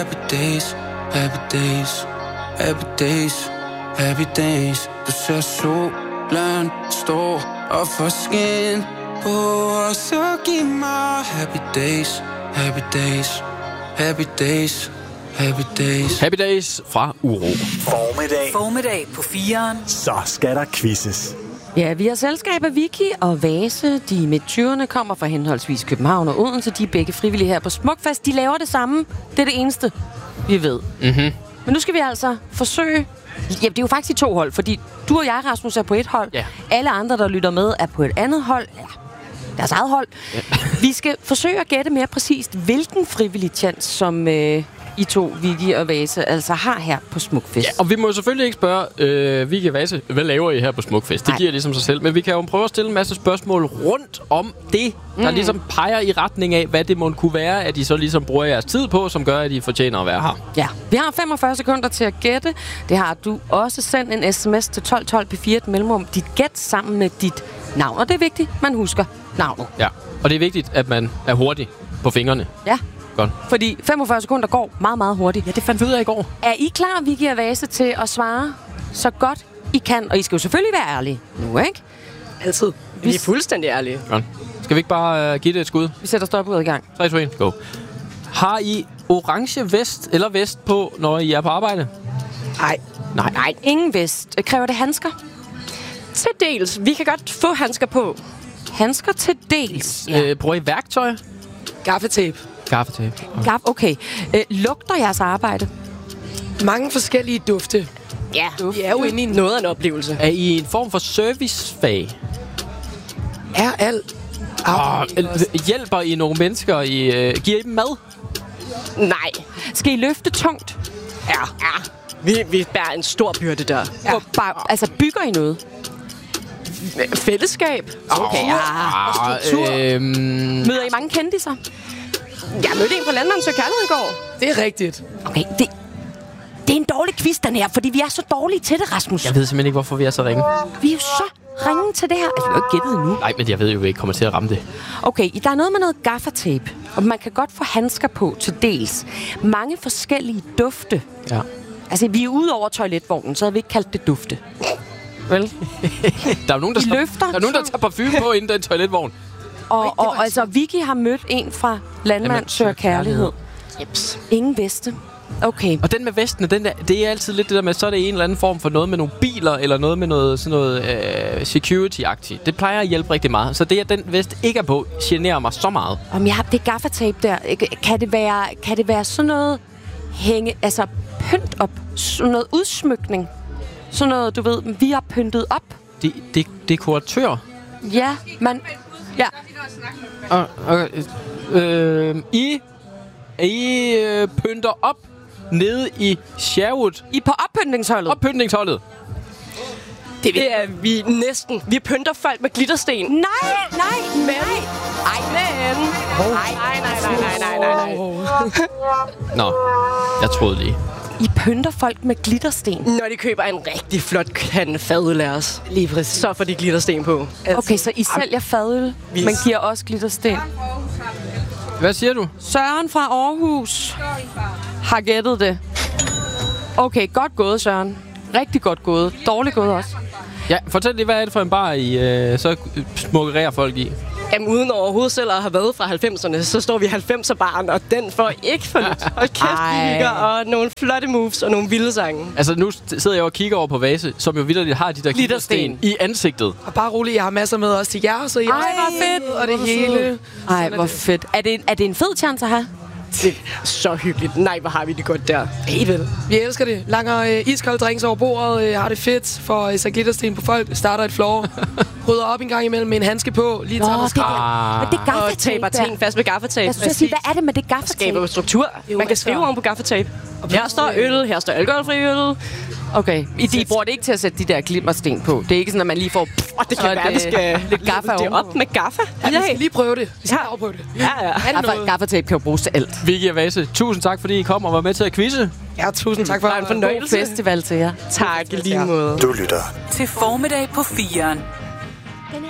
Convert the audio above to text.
Happy days, happy days, happy days, happy days. Du ser solen stå og få skin på, og så giv mig happy days, happy days, happy days, happy days. Happy days fra Uro. Formiddag på 4'eren. Så skal der quizzes. Ja, vi har selskab af Vicky og Vase. De midt-20'erne kommer fra henholdsvis København og Odense. De er begge frivillige her på Smukfest. De laver det samme. Det er det eneste, vi ved. Mm-hmm. Men nu skal vi altså forsøge... Ja, det er jo faktisk i 2 hold, fordi du og jeg, Rasmus, er på et hold. Ja. Alle andre, der lytter med, er på et andet hold. Ja, deres eget hold. Ja. Vi skal forsøge at gætte mere præcist, hvilken frivillig chance, som I to, Vicky og Vase, altså har her på Smukfest. Ja, og vi må jo selvfølgelig ikke spørge Vicky og Vase, hvad laver I her på Smukfest? Det giver ligesom sig selv. Men vi kan jo prøve at stille en masse spørgsmål rundt om det, der ligesom peger i retning af, hvad det må kunne være, at I så ligesom bruger jeres tid på, som gør, at I fortjener at være her. Ja, vi har 45 sekunder til at gætte. Det har du også. Sendt en sms til 1212 P4 mellemrum. Dit gæt sammen med dit navn. Og det er vigtigt, man husker navnet. Ja, og det er vigtigt, at man er hurtig på fingrene. Ja. Godt. Fordi 45 sekunder går meget, meget hurtigt. Ja, det fandt vi ud af i går. Er I klar, Vicky og Vase, til at svare så godt I kan? Og I skal jo selvfølgelig være ærlige nu, ikke? Altid. Vi er fuldstændig ærlige. Godt. Skal vi ikke bare give det et skud? Vi sætter stoppudet i gang. 3, 2, 1, go. Har I orange vest eller vest på, når I er på arbejde? Nej. Ingen vest. Kræver det handsker? Til dels. Vi kan godt få handsker på. Handsker til dels. Ja. Bruger I værktøj? Gaffetape. Gaffetape. Okay. Lugter jeres arbejde? Mange forskellige dufte. Ja. Vi er jo inde i noget af en oplevelse. Er I en form for servicefag? Er alt. Hjælper I nogle mennesker? Giver I dem mad? Nej. Skal I løfte tungt? Ja. Vi bærer en stor byrde der. Ja. Altså, bygger I noget? Fællesskab. Okay, Møder I mange kendiser? Jeg mødte en fra Landmand Søger Kærlighed i går. Det er rigtigt. Okay, det er en dårlig quiz, den her, fordi vi er så dårlige til det, Rasmus. Jeg ved simpelthen ikke, hvorfor vi er så ringe. Vi er jo så ringe til det her. Altså, vi har jo ikke gættet endnu. Nej, men jeg ved jo, at vi ikke kommer til at ramme det. Okay, der er noget med noget gaffatape, og man kan godt få handsker på til dels. Mange forskellige dufte. Ja. Altså, vi er ude over toiletvognen, så havde vi ikke kaldt det dufte. Vel? Der er nogen, der tager parfume på inden den toiletvogn. Og altså, Vicky har mødt en fra Landmand Søger Kærlighed. Jeps. Ingen veste. Okay. Og den med vestene, det er altid lidt det der med, så er det en eller anden form for noget med nogle biler, eller noget med noget, sådan noget security-agtigt. Det plejer at hjælpe rigtig meget. Så det, at den vest ikke er på, generer mig så meget. Om jeg har det gaffatape der, kan det være sådan noget pynt op, sådan noget udsmykning? Sådan noget, du ved, vi har pyntet op. Dekoratør? Ja, man... Ja. I pynter op nede i Sherwood. I er på oppyntningsholdet. Oppyntningsholdet. Det er vi næsten. Vi pynter folk med glittersten. Nej. Nå, jeg troede lige. I pynter folk med glittersten? Når de køber en rigtig flot kande fadøl af os. Lige præcis. Så får de glittersten på. Okay, så I sælger fadøl, men giver også glittersten? Hvad siger du? Søren fra Aarhus har gættet det. Okay, godt gået, Søren. Rigtig godt gået. Dårligt gået også. Ja, fortæl lige, hvad er det for en bar, I så smukkererer folk i? Jamen, uden overhovedet selv at have været fra 90'erne, så står vi 90'er-baren, og den får ikke for lidt. Hold kæft, vi hygger, og nogle flotte moves og nogle vilde sange. Altså, nu sidder jeg og kigger over på Vase, som jo vitterligt har de der glittersten i ansigtet. Og bare roligt, jeg har masser med også til jer, så jeg hvor fedt. Og det hele. Ej, hvor fedt. Er det en fed chance at have? Det er så hyggeligt. Nej, hvor har vi det godt der. Helt vel. Vi elsker det. Langer iskolde drinks over bordet, har det fedt, får så glittersten på folk, starter et floor, rydder op en gang imellem med en handske på, lige tager det gaffatape og taber ting fast med gaffatape. Jeg skulle sige, hvad er det med det gaffatape? Skaber struktur. Man kan skrive oven på gaffatape. Her står øl, her står alkoholfri øl. Okay, I bruger det ikke til at sætte de der glimmersten på. Det er ikke sådan, at man lige får... det kan være, vi skal lidt gaffa det op med gaffa. Ja, vi skal lige prøve det. Vi skal afprøve det. Ja. Gaffatape kan jo bruges til alt. Vicky og Vase, tusind tak, fordi I kom og var med til at quizze. Ja, tusind tak for en fornøjelse. God festival til jer. Tak, lige måde. Du lytter til Formiddag på 4'eren.